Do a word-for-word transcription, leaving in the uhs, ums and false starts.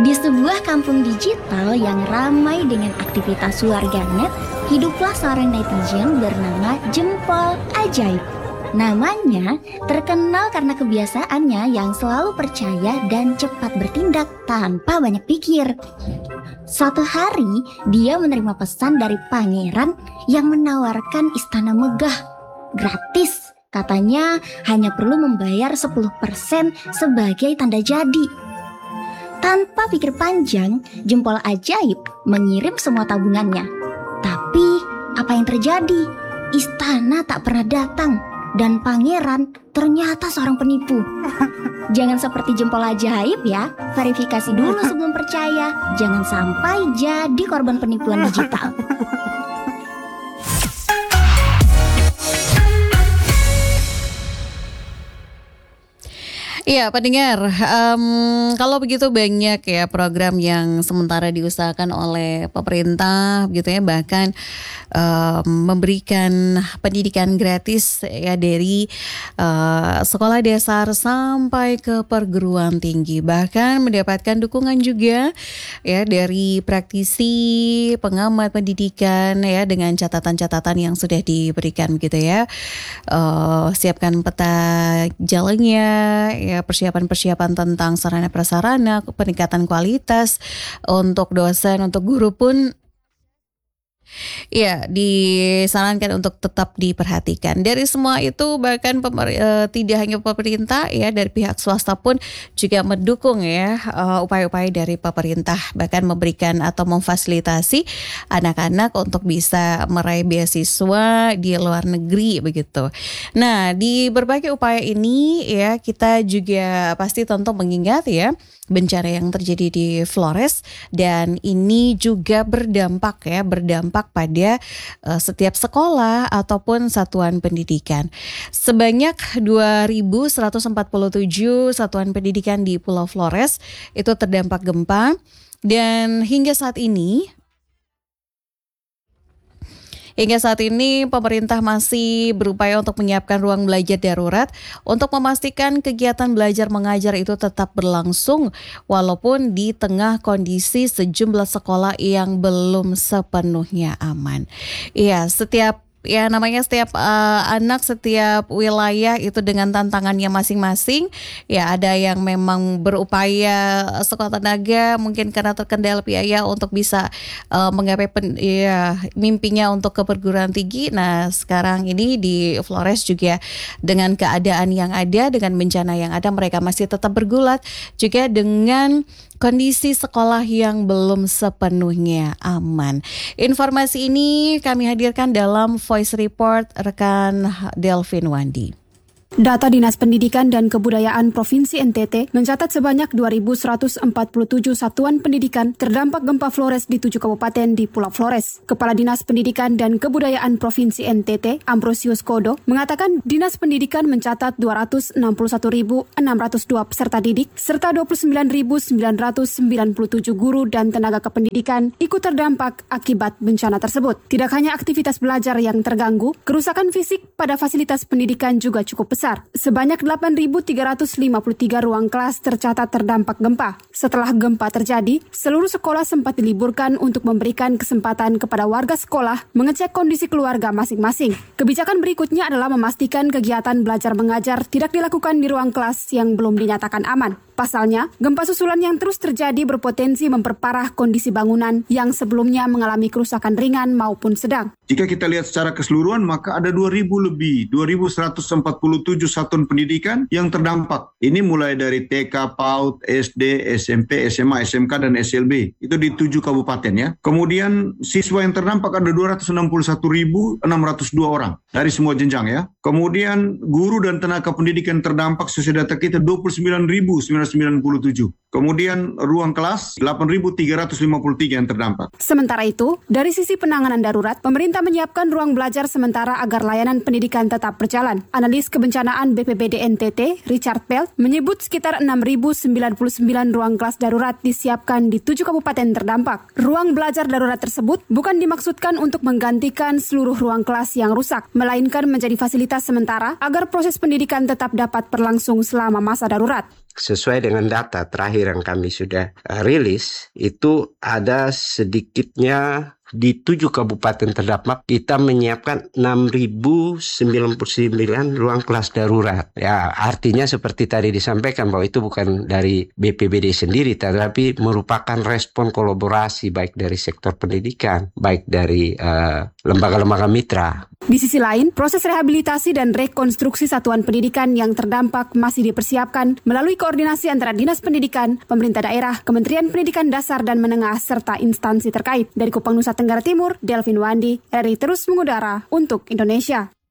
Di sebuah kampung digital yang ramai dengan aktivitas warganet, hiduplah seorang netizen bernama Jempol Ajaib. Namanya terkenal karena kebiasaannya yang selalu percaya dan cepat bertindak tanpa banyak pikir. Suatu hari, dia menerima pesan dari pangeran yang menawarkan istana megah gratis. Katanya hanya perlu membayar sepuluh persen sebagai tanda jadi. Tanpa pikir panjang, Jempol Ajaib mengirim semua tabungannya. Tapi apa yang terjadi? Istana tak pernah datang dan pangeran ternyata seorang penipu. Jangan seperti Jempol Ajaib ya, verifikasi dulu sebelum percaya. Jangan sampai jadi korban penipuan digital. Iya, pendengar, um, kalau begitu banyak ya program yang sementara diusahakan oleh pemerintah gitu ya, bahkan um, memberikan pendidikan gratis ya dari uh, sekolah dasar sampai ke perguruan tinggi, bahkan mendapatkan dukungan juga ya dari praktisi pengamat pendidikan ya dengan catatan-catatan yang sudah diberikan gitu ya. Uh, siapkan peta jalannya ya, persiapan-persiapan tentang sarana prasarana, peningkatan kualitas untuk dosen, untuk guru pun ya disarankan untuk tetap diperhatikan. Dari semua itu bahkan pemer- uh, tidak hanya pemerintah ya, dari pihak swasta pun juga mendukung ya uh, upaya-upaya dari pemerintah, bahkan memberikan atau memfasilitasi anak-anak untuk bisa meraih beasiswa di luar negeri begitu. Nah, di berbagai upaya ini ya kita juga pasti tentu mengingat ya bencana yang terjadi di Flores, dan ini juga berdampak ya berdampak pada uh, setiap sekolah ataupun satuan pendidikan. Sebanyak dua ribu seratus empat puluh tujuh satuan pendidikan di Pulau Flores itu terdampak gempa, dan hingga saat ini Hingga saat ini pemerintah masih berupaya untuk menyiapkan ruang belajar darurat untuk memastikan kegiatan belajar mengajar itu tetap berlangsung walaupun di tengah kondisi sejumlah sekolah yang belum sepenuhnya aman. Iya, setiap ya namanya setiap uh, anak, setiap wilayah itu dengan tantangannya masing-masing. Ya ada yang memang berupaya sekuat tenaga mungkin karena terkendala biaya untuk bisa uh, menggapai pen, ya, mimpinya untuk ke perguruan tinggi. Nah sekarang ini di Flores juga dengan keadaan yang ada, dengan bencana yang ada, mereka masih tetap bergulat juga dengan kondisi sekolah yang belum sepenuhnya aman. Informasi ini kami hadirkan dalam Voice Report rekan Delvin Wandi. Data Dinas Pendidikan dan Kebudayaan Provinsi N T T mencatat sebanyak dua ribu seratus empat puluh tujuh satuan pendidikan terdampak gempa Flores di tujuh kabupaten di Pulau Flores. Kepala Dinas Pendidikan dan Kebudayaan Provinsi N T T, Ambrosius Kodo, mengatakan Dinas Pendidikan mencatat dua ratus enam puluh satu ribu enam ratus dua peserta didik serta dua puluh sembilan ribu sembilan ratus sembilan puluh tujuh guru dan tenaga kependidikan ikut terdampak akibat bencana tersebut. Tidak hanya aktivitas belajar yang terganggu, kerusakan fisik pada fasilitas pendidikan juga cukup besar. Sebanyak delapan ribu tiga ratus lima puluh tiga ruang kelas tercatat terdampak gempa. Setelah gempa terjadi, seluruh sekolah sempat diliburkan untuk memberikan kesempatan kepada warga sekolah mengecek kondisi keluarga masing-masing. Kebijakan berikutnya adalah memastikan kegiatan belajar mengajar tidak dilakukan di ruang kelas yang belum dinyatakan aman. Pasalnya, gempa susulan yang terus terjadi berpotensi memperparah kondisi bangunan yang sebelumnya mengalami kerusakan ringan maupun sedang. Jika kita lihat secara keseluruhan, maka ada dua ribu lebih, dua ribu seratus empat puluh tujuh satuan pendidikan yang terdampak. Ini mulai dari T K, PAUD, S D, S M P, S M A, S M K, dan S L B. Itu di tujuh kabupaten ya. Kemudian siswa yang terdampak ada dua ratus enam puluh satu ribu enam ratus dua orang dari semua jenjang ya. Kemudian guru dan tenaga pendidikan terdampak sesuai data kita dua puluh sembilan ribu sembilan ratus sembilan puluh tujuh. Kemudian ruang kelas delapan ribu tiga ratus lima puluh tiga yang terdampak. Sementara itu, dari sisi penanganan darurat, pemerintah menyiapkan ruang belajar sementara agar layanan pendidikan tetap berjalan. Analis kebencanaan B P B D N T T, Richard Pelt, menyebut sekitar enam ribu sembilan puluh sembilan ruang kelas darurat disiapkan di tujuh kabupaten terdampak. Ruang belajar darurat tersebut bukan dimaksudkan untuk menggantikan seluruh ruang kelas yang rusak, melainkan menjadi fasilitas sementara agar proses pendidikan tetap dapat berlangsung selama masa darurat. sesuai dengan data terakhir yang kami sudah uh, rilis, itu ada sedikitnya di tujuh kabupaten terdampak kita menyiapkan enam ribu sembilan puluh sembilan ruang kelas darurat. Ya, artinya seperti tadi disampaikan bahwa itu bukan dari B P B D sendiri, tetapi merupakan respon kolaborasi baik dari sektor pendidikan, baik dari uh, lembaga-lembaga mitra. Di sisi lain, proses rehabilitasi dan rekonstruksi satuan pendidikan yang terdampak masih dipersiapkan melalui koordinasi antara Dinas Pendidikan, pemerintah daerah, Kementerian Pendidikan Dasar dan Menengah, serta instansi terkait. Dari Kupang, Nusa Tenggara Timur, Delvin Wandi, R R I Terus Mengudara untuk Indonesia.